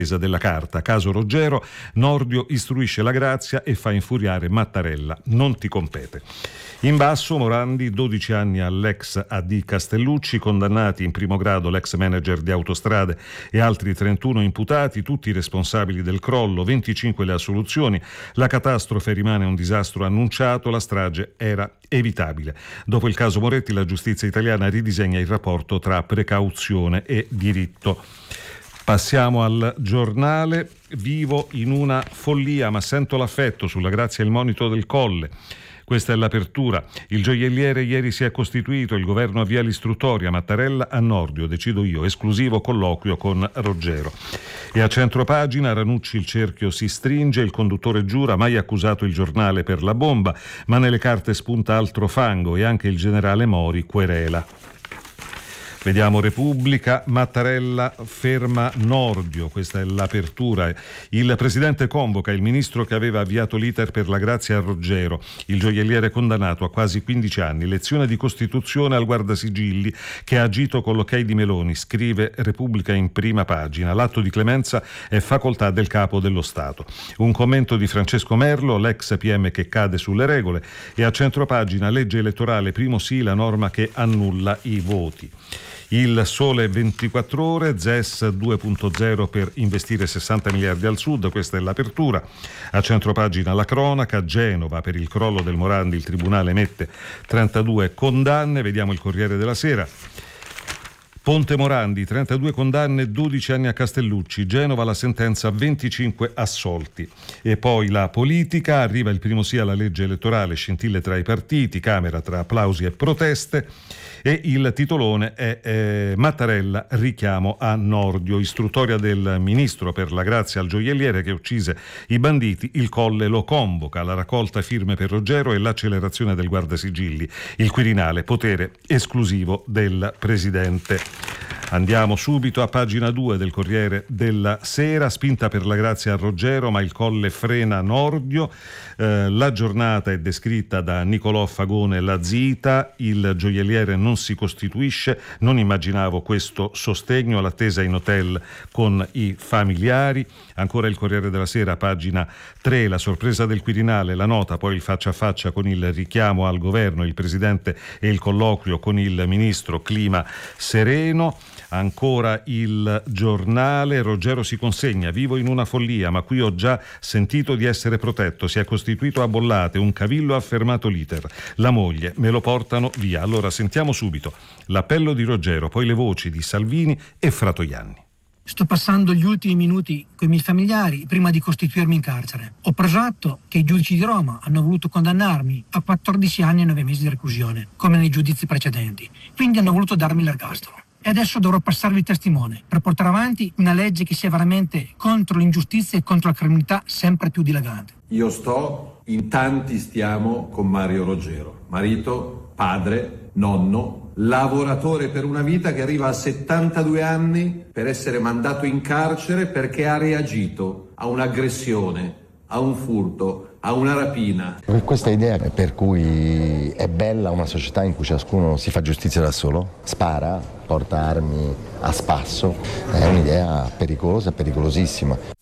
della carta. Caso Roggero, Nordio istruisce la Grazia e fa infuriare Mattarella. Non ti compete. In basso, Morandi, 12 anni all'ex AD Castellucci, condannati in primo grado l'ex manager di Autostrade e altri 31 imputati, tutti responsabili del crollo, 25 le assoluzioni. La catastrofe rimane un disastro annunciato, la strage era evitabile. Dopo il caso Moretti, la giustizia italiana ridisegna il rapporto tra precauzione e diritto. Passiamo al Giornale. Vivo in una follia, ma sento l'affetto, sulla Grazia e il monito del Colle. Questa è l'apertura. Il gioielliere ieri si è costituito, il governo avvia l'istruttoria, Mattarella a Nordio, decido io, esclusivo colloquio con Roggero. E a centropagina Ranucci, il cerchio si stringe, il conduttore giura, mai accusato il giornale per la bomba, ma nelle carte spunta altro fango e anche il generale Mori querela. Vediamo Repubblica, Mattarella ferma Nordio, questa è l'apertura. Il presidente convoca il ministro che aveva avviato l'iter per la Grazia a Roggero, il gioielliere condannato a quasi 15 anni, lezione di Costituzione al guardasigilli che ha agito con l'ok di Meloni, scrive Repubblica in prima pagina. L'atto di clemenza è facoltà del capo dello Stato. Un commento di Francesco Merlo, l'ex PM che cade sulle regole, e a centropagina legge elettorale, primo sì la norma che annulla i voti. Il Sole 24 Ore, ZES 2.0 per investire 60 miliardi al sud, questa è l'apertura. A centropagina la cronaca, Genova per il crollo del Morandi, il tribunale emette 32 condanne, vediamo il Corriere della Sera. Ponte Morandi, 32 condanne, 12 anni a Castellucci, Genova la sentenza, 25 assolti. E poi la politica, arriva il primo sì alla legge elettorale, scintille tra i partiti, Camera tra applausi e proteste. E il titolone è Mattarella, richiamo a Nordio, istruttoria del ministro per la Grazia al gioielliere che uccise i banditi, il Colle lo convoca, la raccolta firme per Roggero e l'accelerazione del guardasigilli, il Quirinale, potere esclusivo del presidente. Andiamo subito a pagina 2 del Corriere della Sera, spinta per la Grazia a Roggero ma il Colle frena Nordio. La giornata è descritta da Nicolò Fagone Lazzita, il gioielliere non si costituisce, non immaginavo questo sostegno, all'attesa in hotel con i familiari. Ancora il Corriere della Sera, pagina 3, la sorpresa del Quirinale, la nota, poi il faccia a faccia con il richiamo al governo, il presidente e il colloquio con il ministro, clima sereno. Ancora il Giornale, Roggero si consegna, vivo in una follia, ma qui ho già sentito di essere protetto, si è costituito a bollate, un cavillo ha fermato l'iter, la moglie, me lo portano via. Allora sentiamo subito l'appello di Roggero, poi le voci di Salvini e Fratoianni. Sto passando gli ultimi minuti con i miei familiari prima di costituirmi in carcere. Ho preso atto che i giudici di Roma hanno voluto condannarmi a 14 anni e 9 mesi di reclusione, come nei giudizi precedenti, quindi hanno voluto darmi l'ergastolo. E adesso dovrò passarvi il testimone per portare avanti una legge che sia veramente contro l'ingiustizia e contro la criminalità sempre più dilagante. Io sto, in tanti stiamo con Mario Roggero, marito, padre, nonno, lavoratore per una vita che arriva a 72 anni per essere mandato in carcere perché ha reagito a un'aggressione, a un furto, a una rapina. Questa idea per cui è bella una società in cui ciascuno si fa giustizia da solo, spara, porta armi a spasso, è un'idea pericolosa, pericolosissima.